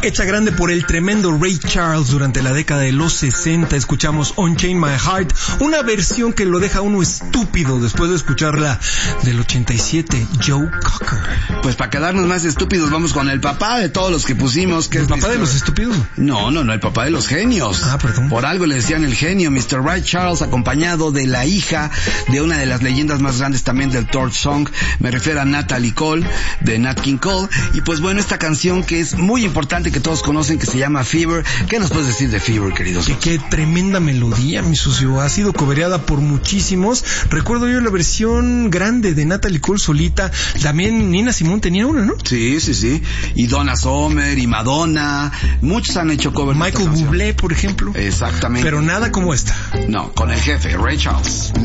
Hecha grande por el tremendo Ray Charles durante la década de los 60, escuchamos Unchain My Heart, una versión que lo deja uno estúpido después de escucharla del 87, Joe Cocker. Pues para quedarnos más estúpidos vamos con el papá de todos los que pusimos, que ¿El es papá de los estúpidos? No, el papá de los genios. Ah, perdón. Por algo le decían el genio, Mr. Ray Charles, acompañado de la hija de una de las leyendas más grandes también del Torch Song, me refiero a Natalie Cole, de Nat King Cole. Y pues bueno, esta canción que es muy importante, que todos conocen, que se llama Fever. ¿Qué nos puedes decir de Fever, queridos? Qué tremenda melodía, mi socio. Ha sido cobereada por muchísimos. Recuerdo yo la versión grande de Natalie Cole solita. También Nina Simone tenía una, ¿no? Sí. Y Donna Summer y Madonna. Muchos han hecho cover. Michael Bublé, por ejemplo. Exactamente. Pero nada como esta. No, con el jefe, Ray Charles.